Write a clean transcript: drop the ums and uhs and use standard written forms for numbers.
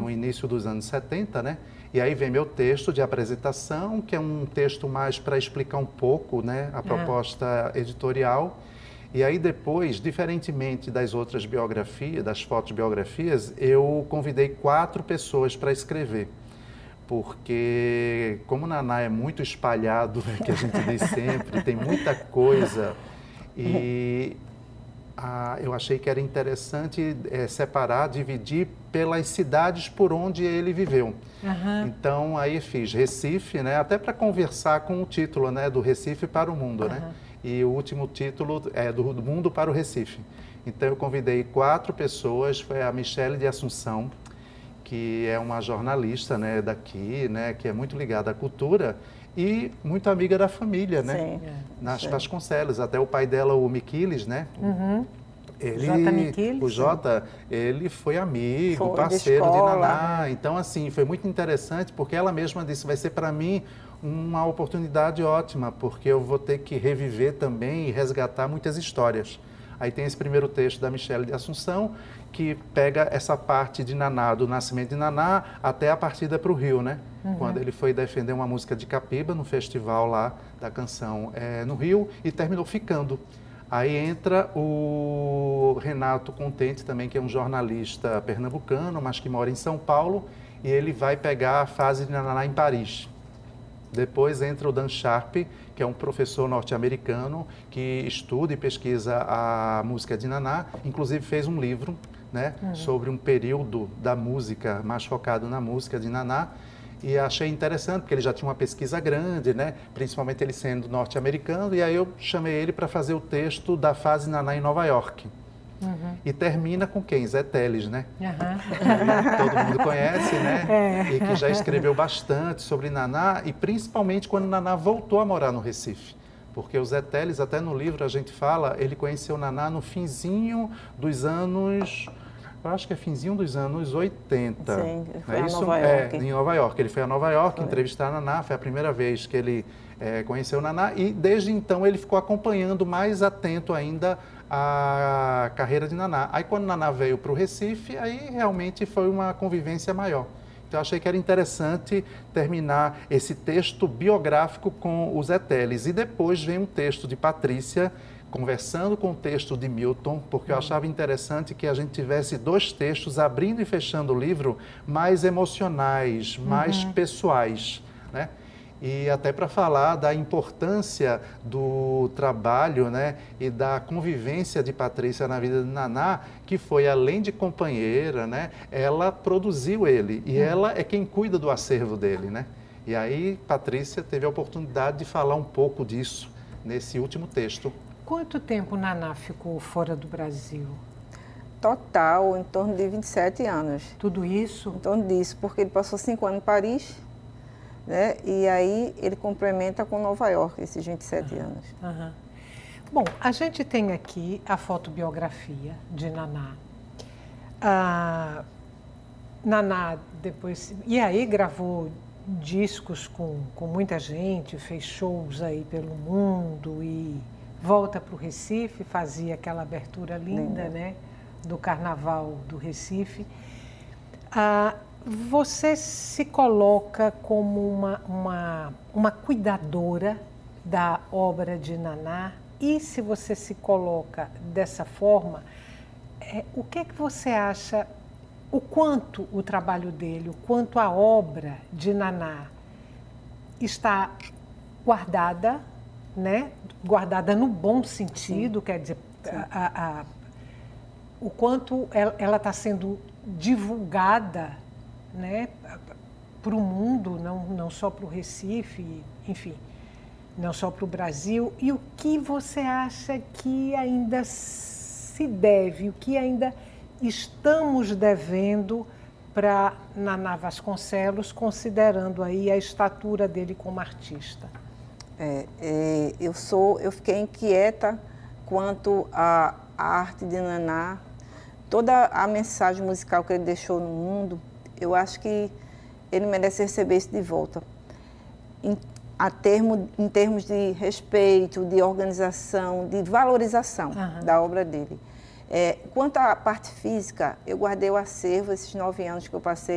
no início dos anos 70, né? E aí vem meu texto de apresentação, que é um texto mais para explicar um pouco, né, a proposta editorial. E aí depois, diferentemente das outras biografias, das fotobiografias, eu convidei 4 pessoas para escrever. Porque como Naná é muito espalhado, que a gente diz sempre, tem muita coisa, e eu achei que era interessante separar, dividir pelas cidades por onde ele viveu. Então, aí fiz Recife, né, até para conversar com o título, né, do Recife para o Mundo, né? E o último título é do Mundo para o Recife. Então, eu convidei 4 pessoas, foi a Michele de Assunção, que é uma jornalista, né, daqui, né, que é muito ligada à cultura e muito amiga da família, né? Sim. Nas Vasconcelos, até o pai dela, o Miquiles, né? Jota Miquiles? O Jota, ele foi amigo, Foi parceiro de escola, Naná. Então, assim, foi muito interessante, porque ela mesma disse, vai ser para mim uma oportunidade ótima, porque eu vou ter que reviver também e resgatar muitas histórias. Aí tem esse primeiro texto da Michele de Assunção, que pega essa parte de Naná, do nascimento de Naná, até a partida para o Rio, né? Quando ele foi defender uma música de Capiba, no festival lá da canção no Rio, e terminou ficando. Aí entra o Renato Contente também, que é um jornalista pernambucano, mas que mora em São Paulo, e ele vai pegar a fase de Naná em Paris. Depois entra o Dan Sharp, que é um professor norte-americano que estuda e pesquisa a música de Naná, inclusive fez um livro, né, sobre um período da música, mais focado na música de Naná, e achei interessante, porque ele já tinha uma pesquisa grande, né, principalmente ele sendo norte-americano, e aí eu chamei ele para fazer o texto da fase Naná em Nova York. E termina com quem? Zé Teles, né? Todo mundo conhece, né? E que já escreveu bastante sobre Naná, e principalmente quando Naná voltou a morar no Recife. Porque o Zé Teles, até no livro a gente fala, ele conheceu Naná no finzinho dos anos... Eu acho que é finzinho dos anos 80. Sim, ele foi a Nova York. Em Nova York. Ele foi a Nova York entrevistar a Naná, foi a primeira vez que ele conheceu Naná, e desde então ele ficou acompanhando mais atento ainda a carreira de Naná. Aí quando Naná veio para o Recife, aí realmente foi uma convivência maior. Então eu achei que era interessante terminar esse texto biográfico com o Zé Teles. E depois vem um texto de Patrícia, conversando com o texto de Milton, porque eu achava interessante que a gente tivesse 2 textos, abrindo e fechando o livro, mais emocionais, mais pessoais, né? E até para falar da importância do trabalho, né, e da convivência de Patrícia na vida de Naná, que foi, além de companheira, né, ela produziu ele, e ela é quem cuida do acervo dele, né? E aí Patrícia teve a oportunidade de falar um pouco disso nesse último texto. Quanto tempo Naná ficou fora do Brasil? Total, em torno de 27 anos. Tudo isso? Em torno disso, porque ele passou 5 anos em Paris, né? E aí ele complementa com Nova York, esses 27 anos. Bom, a gente tem aqui a fotobiografia de Naná. Naná depois... E aí gravou discos com muita gente, fez shows aí pelo mundo e volta para o Recife, fazia aquela abertura linda, né, do Carnaval do Recife. Você se coloca como uma cuidadora da obra de Naná, e se você se coloca dessa forma, o que é que você acha, o quanto o trabalho dele, o quanto a obra de Naná está guardada, né? Guardada no bom sentido, quer dizer, o quanto ela está sendo divulgada, né, para o mundo, não só para o Recife, enfim, não só para o Brasil. E o que você acha que ainda se deve, o que ainda estamos devendo para Naná Vasconcelos, considerando aí a estatura dele como artista? Eu fiquei inquieta quanto à arte de Naná, toda a mensagem musical que ele deixou no mundo. Eu acho que ele merece receber isso de volta. Em termos de respeito, de organização, de valorização da obra dele. Quanto à parte física, eu guardei o acervo, esses 9 anos que eu passei